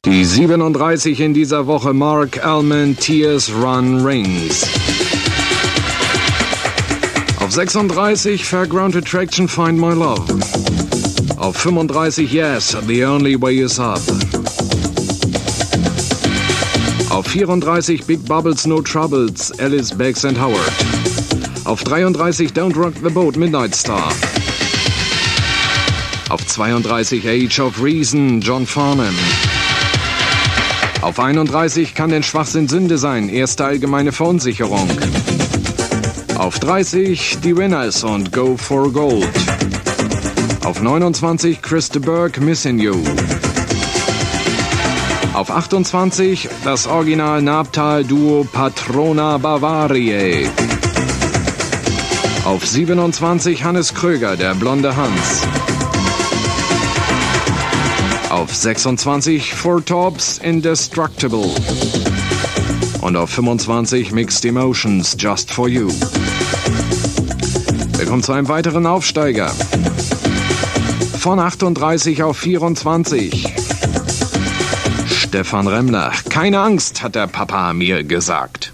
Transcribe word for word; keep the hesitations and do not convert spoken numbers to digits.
Die siebenunddreißig in dieser Woche, Mark Almond, Tears Run Rings. Auf sechsunddreißig, Fairground Attraction, Find My Love. Auf fünfunddreißig, Yes, The Only Way Is Up. Auf vierunddreißig, Big Bubbles, No Troubles, Alice, Beggs and Howard. Auf dreiunddreißig, Don't Rock the Boat, Midnight Star. Auf zweiunddreißig, Age of Reason, John Farnham. Auf einunddreißig, Kann denn Schwachsinn Sünde sein, erste allgemeine Verunsicherung. Auf dreißig, Die Winners und Go for Gold. Auf neunundzwanzig, Krista Burke, Missing You. Auf achtundzwanzig, das Original Nabtal-Duo Patrona Bavariae. Auf siebenundzwanzig, Hannes Kröger, der blonde Hans. Auf sechsundzwanzig, Four Tops, Indestructible. Und auf fünfundzwanzig, Mixed Emotions, Just For You. Wir kommen zu einem weiteren Aufsteiger. Von achtunddreißig auf vierundzwanzig. Stefan Remmler. Keine Angst, hat der Papa mir gesagt.